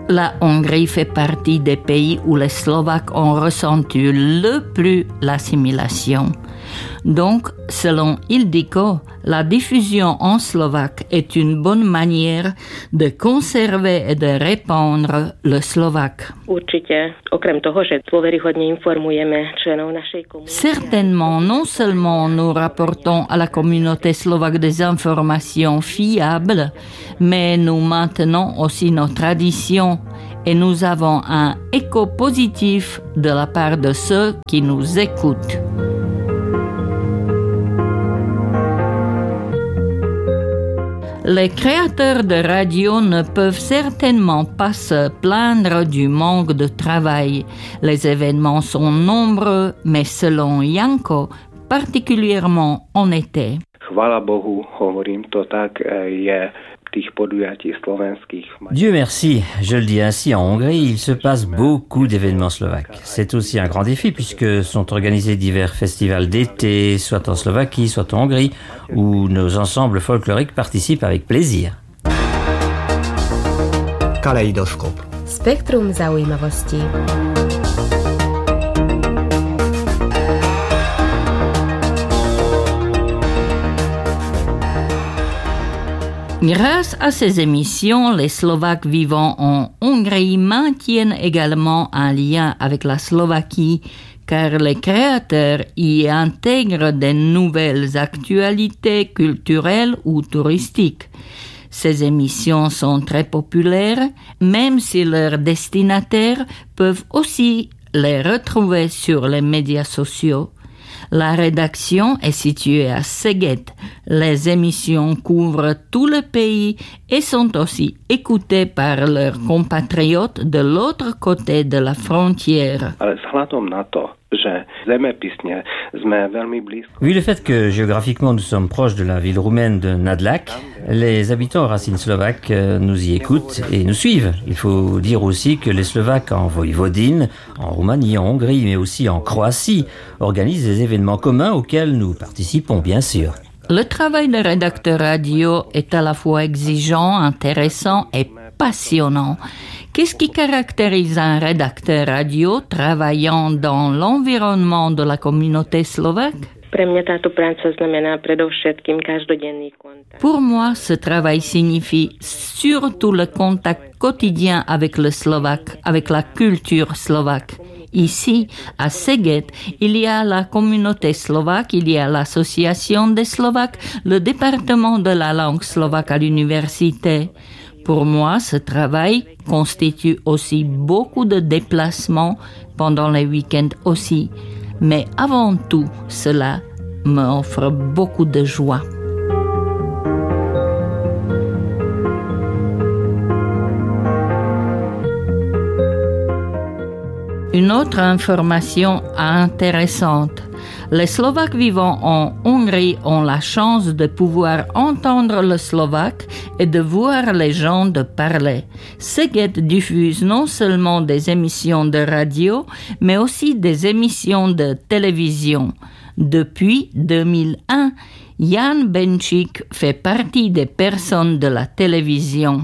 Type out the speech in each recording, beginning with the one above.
La Hongrie fait partie des pays où les Slovaques ont ressenti le plus l'assimilation. Donc, selon Ildiko, la diffusion en slovaque est une bonne manière de conserver et de répandre le slovaque. Certainement, non seulement nous rapportons à la communauté slovaque des informations fiables, mais nous maintenons aussi nos traditions et nous avons un écho positif de la part de ceux qui nous écoutent. Les créateurs de radio ne peuvent certainement pas se plaindre du manque de travail. Les événements sont nombreux, mais selon Janko, particulièrement en été. Chvála Bohu, hovorím to tak, je tých podujatí slovenských. Dieu merci, je le dis ainsi, en Hongrie, il se passe beaucoup d'événements slovaques. C'est aussi un grand défi puisque sont organisés divers festivals d'été, soit en Slovaquie, soit en Hongrie, où nos ensembles folkloriques participent avec plaisir. Kaleidoskop. Spektrum zaujímavostí. Grâce à ces émissions, les Slovaques vivant en Hongrie maintiennent également un lien avec la Slovaquie, car les créateurs y intègrent de nouvelles actualités culturelles ou touristiques. Ces émissions sont très populaires, même si leurs destinataires peuvent aussi les retrouver sur les médias sociaux. La rédaction est située à Szeged. Les émissions couvrent tout le pays et sont aussi écoutées par leurs compatriotes de l'autre côté de la frontière. Vu le fait que géographiquement nous sommes proches de la ville roumaine de Nădlac, les habitants aux racines slovaques nous y écoutent et nous suivent. Il faut dire aussi que les Slovaques en Voïvodine, en Roumanie, en Hongrie, mais aussi en Croatie, organisent des événements communs auxquels nous participons, bien sûr. Le travail de rédacteur radio est à la fois exigeant, intéressant et passionnant. Qu'est-ce qui caractérise un rédacteur radio travaillant dans l'environnement de la communauté slovaque? Pour moi, ce travail signifie surtout le contact quotidien avec le slovaque, avec la culture slovaque. Ici, à Szeged, il y a la communauté slovaque, il y a l'association des Slovaques, le département de la langue slovaque à l'université. Pour moi, ce travail constitue aussi beaucoup de déplacements pendant les week-ends aussi. Mais avant tout, cela m'offre beaucoup de joie. Une autre information intéressante. Les Slovaques vivant en Hongrie ont la chance de pouvoir entendre le slovaque et de voir les gens de parler. Szeged diffuse non seulement des émissions de radio, mais aussi des émissions de télévision. Depuis 2001, Jan Benčík fait partie des personnes de la télévision.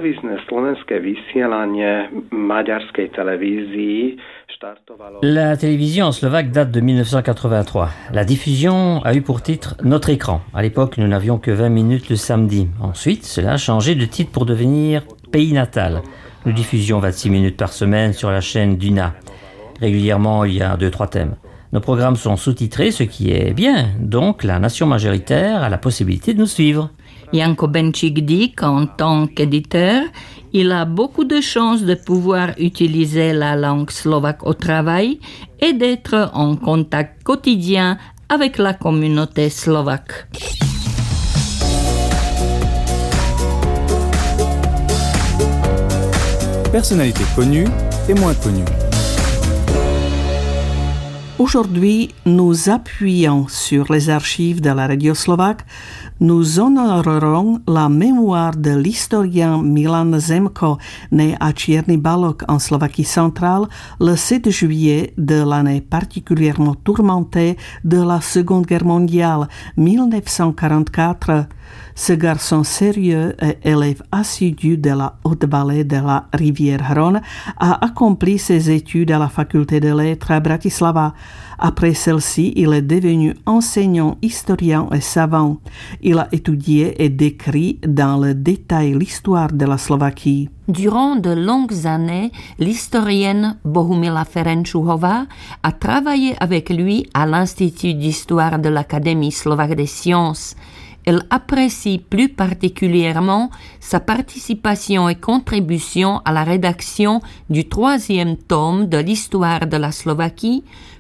La télévision en slovaque date de 1983. La diffusion a eu pour titre Notre écran. À l'époque, nous n'avions que 20 minutes le samedi. Ensuite, cela a changé de titre pour devenir Pays natal. Nous diffusions 26 minutes par semaine sur la chaîne Duna. Régulièrement, il y a 2-3 thèmes. Nos programmes sont sous-titrés, ce qui est bien. Donc, la nation majoritaire a la possibilité de nous suivre. Janko Benčík dit qu'en tant qu'éditeur, il a beaucoup de chances de pouvoir utiliser la langue slovaque au travail et d'être en contact quotidien avec la communauté slovaque. Personnalités connues et moins connues. Aujourd'hui, nous appuyons sur les archives de la radio slovaque Nous honorerons la mémoire de l'historien Milan Zemko, né à Čierny Balog en Slovaquie centrale le 7 juillet de l'année particulièrement tourmentée de la Seconde Guerre mondiale, 1944. Ce garçon sérieux et élève assidu de la Haute-Vallée de la rivière Hron a accompli ses études à la faculté de lettres à Bratislava. Après celle-ci, il est devenu enseignant, historien et savant. Il a étudié et décrit dans le détail l'histoire de la Slovaquie. Durant de longues années, l'historienne Bohumila Ferenčuhová a travaillé avec lui à l'Institut d'histoire de l'Académie slovaque des sciences. Elle apprécie plus particulièrement sa participation et contribution à la rédaction du 3e tome de l'histoire de la Slovaquie,